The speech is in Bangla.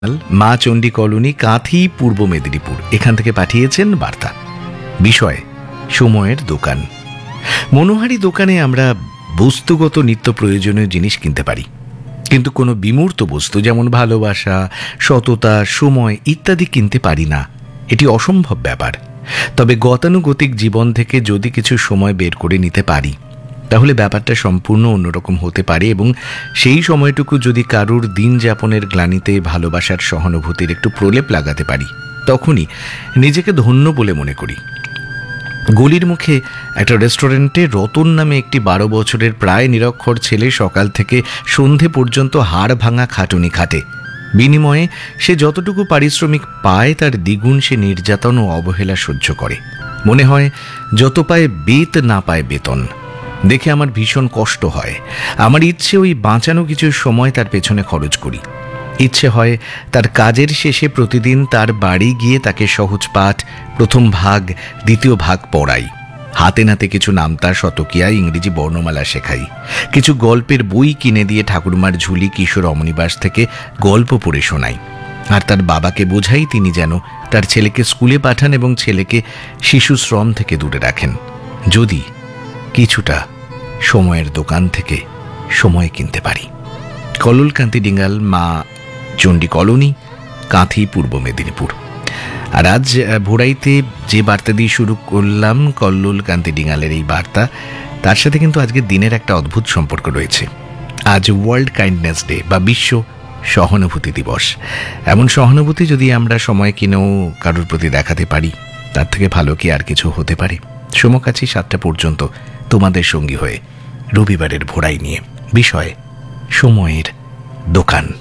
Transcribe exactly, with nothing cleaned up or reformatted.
মা চণ্ডী কলোনি, কাঁথি, পূর্ব মেদিনীপুর, এখান থেকে পাঠিয়েছেন বার্তা। বিষয় সময়ের দোকান। মনোহারী দোকানে আমরা বস্তুগত নিত্য প্রয়োজনীয় জিনিস কিনতে পারি, কিন্তু কোনো বিমূর্ত বস্তু যেমন ভালোবাসা, সততা, সময় ইত্যাদি কিনতে পারি না। এটি অসম্ভব ব্যাপার। তবে গতানুগতিক জীবন থেকে যদি কিছু সময় বের করে নিতে পারি, তাহলে ব্যাপারটা সম্পূর্ণ অন্যরকম হতে পারে এবং সেই সময়টুকু যদি কারুর দিন যাপনের গ্লানিতে ভালোবাসার সহানুভূতির একটু প্রলেপ লাগাতে পারি, তখনই নিজেকে ধন্য বলে মনে করি। গলির মুখে একটা রেস্টুরেন্টে রতন নামে একটি বারো বছরের প্রায় নিরক্ষর ছেলে সকাল থেকে সন্ধে পর্যন্ত হাড় ভাঙা খাটুনি খাটে। বিনিময়ে সে যতটুকু পারিশ্রমিক পায় তার দ্বিগুণ সে নির্যাতন ও অবহেলা সহ্য করে। মনে হয় যত পায় বেত না পায় বেতন। দেখে আমার ভীষণ কষ্ট হয়। আমার ইচ্ছে ওই বাঁচানো কিছু সময় তার পেছনে খরচ করি। ইচ্ছে হয় তার কাজের শেষে প্রতিদিন তার বাড়ি গিয়ে তাকে সহজ পাঠ, প্রথম ভাগ, দ্বিতীয় ভাগ পড়াই। হাতে নাতে কিছু নামতা, শতকিয়া, ইংরেজি বর্ণমালা শেখাই। কিছু গল্পের বই কিনে দিয়ে ঠাকুরমার ঝুলি, কিশোর অমনিবাস থেকে গল্প পড়ে শোনাই। আর তার বাবাকে বোঝাই তিনি যেন তার ছেলেকে স্কুলে পাঠান এবং ছেলেকে শিশু শ্রম থেকে দূরে রাখেন। যদি কিছুটা সময়ের দোকান থেকে সময় কিনতে পারি। কল্লোল কান্তি ডিঙ্গাল, মা চণ্ডী কলোনি, কাঁথি, পূর্ব মেদিনীপুর। আর আজ ভোরাইতে যে বার্তা দিয়ে শুরু করলাম, কল্লোল কান্তি ডিঙ্গালের এই বার্তা, তার সাথে কিন্তু আজকের দিনের একটা অদ্ভুত সম্পর্ক রয়েছে। আজ ওয়ার্ল্ড কাইন্ডনেস ডে বা বিশ্ব সহানুভূতি দিবস। এমন সহানুভূতি যদি আমরা সময় কিনেও কারোর প্রতি দেখাতে পারি, তার থেকে ভালো কি আর কিছু হতে পারে? সমকাছি সাতটা পর্যন্ত তোমাদের সঙ্গী হয়ে রবিবারের ভোরাই নিয়ে। বিষয় সময়ের দোকান।